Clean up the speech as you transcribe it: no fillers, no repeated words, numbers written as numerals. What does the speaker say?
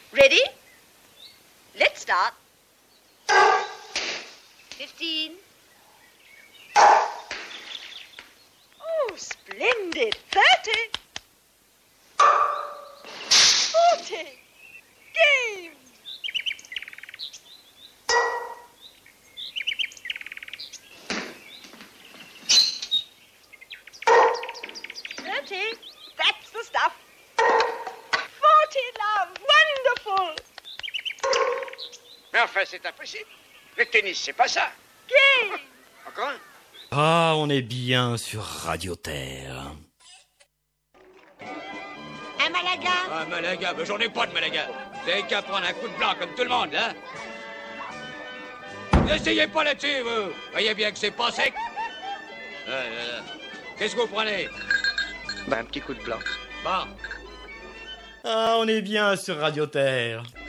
Ready? Let's start. 15. Oh, splendid. 30. 40. Game. 30. That's the stuff. 40, love. Wonderful. Mais enfin, c'est impossible. Le tennis, c'est pas ça. Game. Encore un? Ah, on est bien sur Radio Terre. Un Malaga. Ah, Malaga, ben j'en ai pas de Malaga. Vous avez qu'à prendre un coup de blanc comme tout le monde, hein. N'essayez pas là-dessus, vous. Voyez bien que c'est pas sec. Qu'est-ce que vous prenez? Ben, un petit coup de blanc. Bon. Ah, on est bien sur Radio Terre.